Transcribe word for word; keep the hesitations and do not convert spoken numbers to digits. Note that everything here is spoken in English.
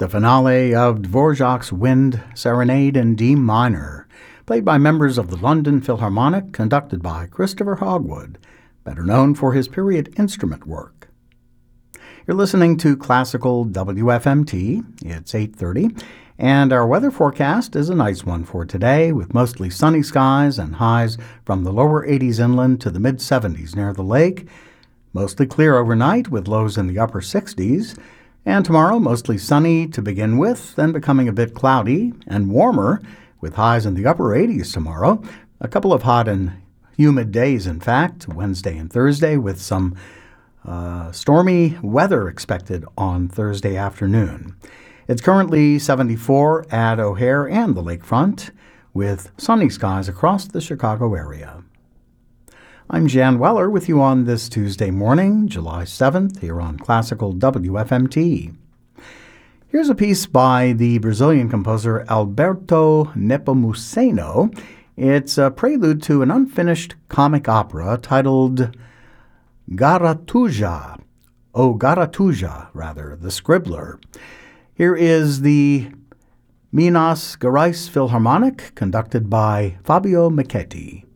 the finale of Dvorak's Wind Serenade in D minor, played by members of the London Philharmonic, conducted by Christopher Hogwood, better known for his period instrument work. You're listening to Classical W F M T. It's eight thirty, and our weather forecast is a nice one for today, with mostly sunny skies and highs from the lower eighties inland to the mid-seventies near the lake. Mostly clear overnight with lows in the upper sixties. And tomorrow, mostly sunny to begin with, then becoming a bit cloudy and warmer with highs in the upper eighties tomorrow. A couple of hot and humid days, in fact, Wednesday and Thursday, with some uh, stormy weather expected on Thursday afternoon. It's currently seventy-four at O'Hare and the lakefront, with sunny skies across the Chicago area. I'm Jan Weller with you on this Tuesday morning, July seventh, here on Classical W F M T. Here's a piece by the Brazilian composer Alberto Nepomuceno. It's a prelude to an unfinished comic opera titled Garatuja, oh Garatuja, rather, the Scribbler. Here is the Minas Gerais Philharmonic, conducted by Fabio Michetti.